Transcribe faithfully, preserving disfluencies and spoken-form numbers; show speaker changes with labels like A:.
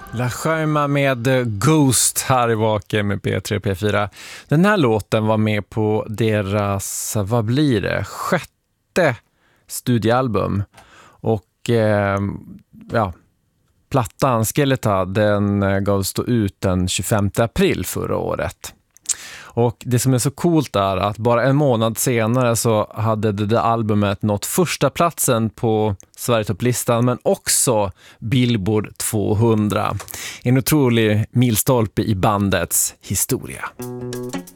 A: La Scherma med Ghost här i Vaken med P tre P fyra. Den här låten var med på deras, vad blir det, sjätte studioalbum. Och eh, ja, plattan Skeleton, den gavs då ut den tjugofemte april förra året. Och det som är så coolt är att bara en månad senare så hade det där albumet nått första platsen på Sverigetopplistan, men också Billboard tvåhundra. En otrolig milstolpe i bandets historia.